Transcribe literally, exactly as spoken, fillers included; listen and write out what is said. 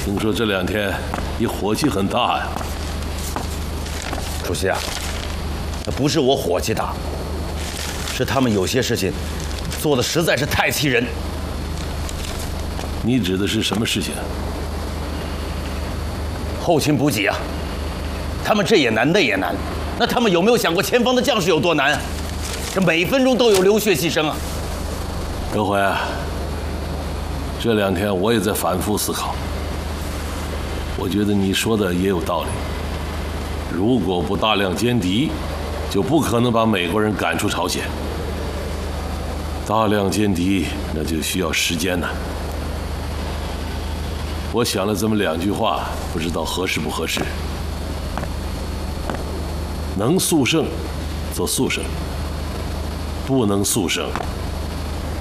听说这两天你火气很大呀？ 主席啊，那不是我火气大，是他们有些事情做的实在是太气人。 你指的是什么事情？ 后勤补给啊，他们这也难那也难，那他们有没有想过前方的将士有多难啊？这每分钟都有流血牺牲啊！ 德辉啊，这两天我也在反复思考，我觉得你说的也有道理。如果不大量歼敌，就不可能把美国人赶出朝鲜。大量歼敌，那就需要时间呢。我想了这么两句话，不知道合适不合适。能速胜，则速胜；不能速胜，